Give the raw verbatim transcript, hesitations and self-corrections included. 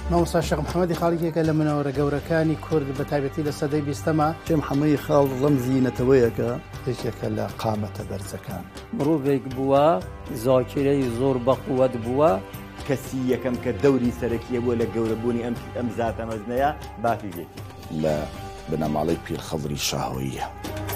مامۆستا شێخ محەممەدی خاڵێکێکە لە منەوەرە گەورەکانی کورد بە تایبەتی لە سەدەی بیستەمە. شێخ محەممەدی خاڵ ڕەمزی نەتەوەیەکە یەکێکە لە قامەتە بەرزەکان. مرۆڤێک بووە زاکرەی زۆر بەقووەت بووە. کەسی یەکەم کە دەوری سەرەکیە بووە لە گەورەبوونی ئەم ئەم زاتە مەزنەیە بافی بێتی لە بنەماڵەی پیرخەڵری شاهۆیە.